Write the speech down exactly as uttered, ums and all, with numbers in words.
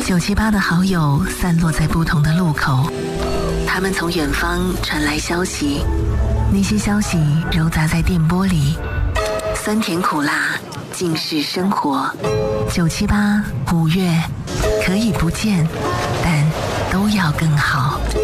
九七八的好友散落在不同的路口，他们从远方传来消息，那些消息揉杂在电波里，酸甜苦辣尽是生活。九七八五月可以不见，但都要更好。